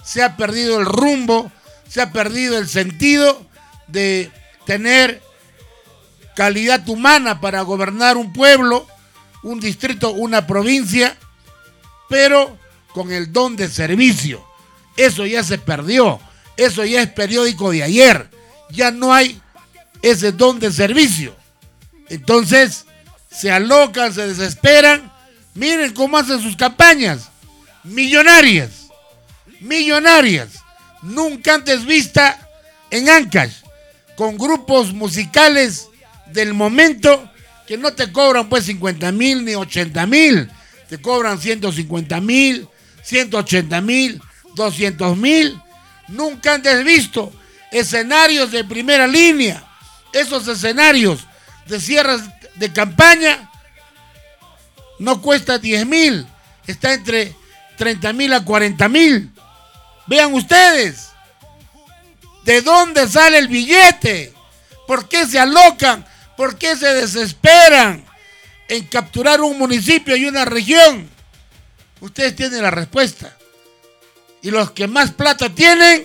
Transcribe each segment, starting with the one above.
se ha perdido el rumbo, se ha perdido el sentido de tener calidad humana para gobernar un pueblo, un distrito, una provincia, pero con el don de servicio. Eso ya se perdió, eso ya es periódico de ayer, ya no hay ese don de servicio. Entonces se alocan, se desesperan. Miren cómo hacen sus campañas, millonarias, nunca antes vista en Ancash, con grupos musicales del momento que no te cobran pues 50,000 ni 80,000, te cobran 150,000, 180,000, 200,000. Nunca antes visto escenarios de primera línea. Esos escenarios de cierres de campaña no cuesta 10,000, está entre 30,000 a 40,000. Vean ustedes, ¿de dónde sale el billete? ¿Por qué se alocan? ¿Por qué se desesperan en capturar un municipio y una región? Ustedes tienen la respuesta. Y los que más plata tienen,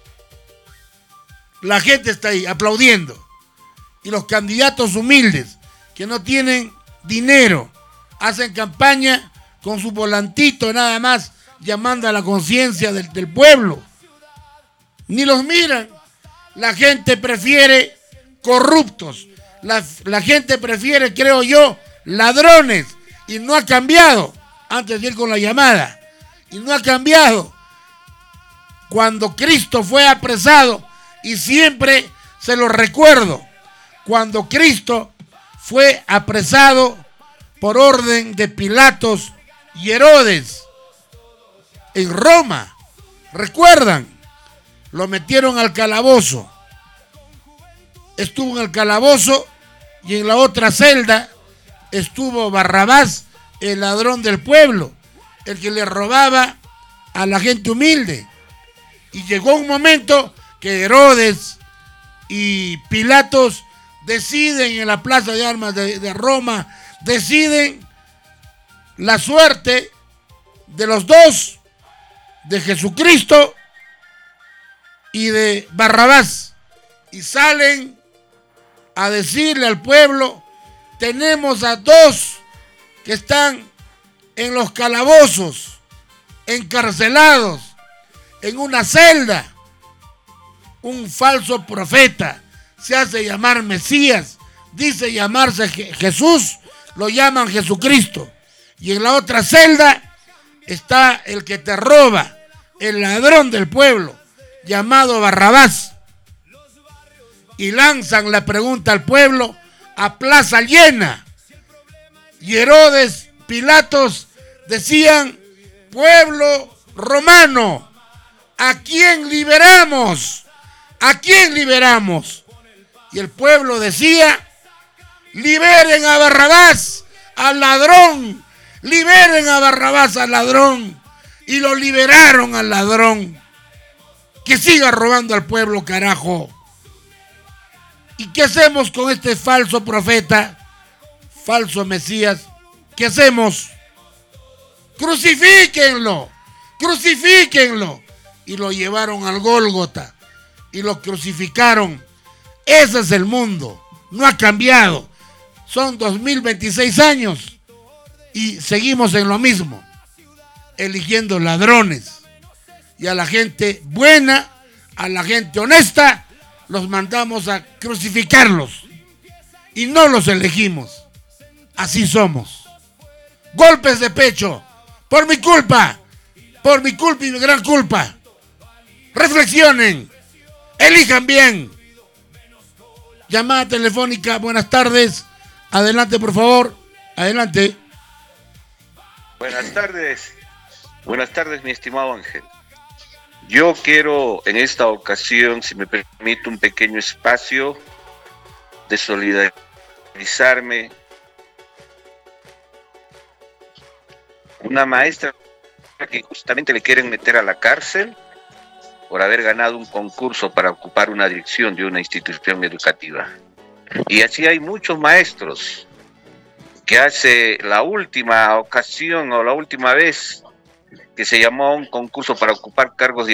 la gente está ahí aplaudiendo. Y los candidatos humildes que no tienen dinero hacen campaña con su volantito nada más, llamando a la conciencia del pueblo. Ni los miran. La gente prefiere corruptos. La gente prefiere, creo yo, ladrones. Y no ha cambiado. Antes de ir con la llamada. Y no ha cambiado. Cuando Cristo fue apresado, y siempre se lo recuerdo, cuando Cristo fue apresado por orden de Pilatos y Herodes en Roma, ¿recuerdan? Lo metieron al calabozo. Estuvo en el calabozo y en la otra celda estuvo Barrabás, el ladrón del pueblo, el que le robaba a la gente humilde. Y llegó un momento que Herodes y Pilatos deciden en la plaza de armas de Roma, deciden la suerte de los dos, de Jesucristo y de Barrabás. Y salen a decirle al pueblo, tenemos a dos que están en los calabozos, encarcelados, en una celda. Un falso profeta se hace llamar Mesías, dice llamarse Jesús, lo llaman Jesucristo. Y en la otra celda está el que te roba, el ladrón del pueblo, llamado Barrabás. Y lanzan la pregunta al pueblo a plaza llena. Y Herodes, Pilatos decían, pueblo romano, ¿a quién liberamos? ¿A quién liberamos? Y el pueblo decía, liberen a Barrabás, al ladrón, liberen a Barrabás, al ladrón. Y lo liberaron al ladrón. Que siga robando al pueblo, carajo. ¿Y qué hacemos con este falso profeta, falso Mesías? ¿Qué hacemos? Crucifíquenlo, crucifíquenlo. Y lo llevaron al Gólgota y lo crucificaron. Ese es el mundo, no ha cambiado. Son 2026 años y seguimos en lo mismo, eligiendo ladrones. Y a la gente buena, a la gente honesta, los mandamos a crucificarlos. Y no los elegimos. Así somos. Golpes de pecho, por mi culpa y mi gran culpa. Reflexionen, elijan bien. Llamada telefónica, buenas tardes. Adelante, por favor. Adelante. Buenas tardes, mi estimado Ángel. Yo quiero en esta ocasión, si me permite, un pequeño espacio de solidarizarme. Una maestra que justamente le quieren meter a la cárcel por haber ganado un concurso para ocupar una dirección de una institución educativa. Y así hay muchos maestros que hace la última ocasión o la última vez que se llamó a un concurso para ocupar cargos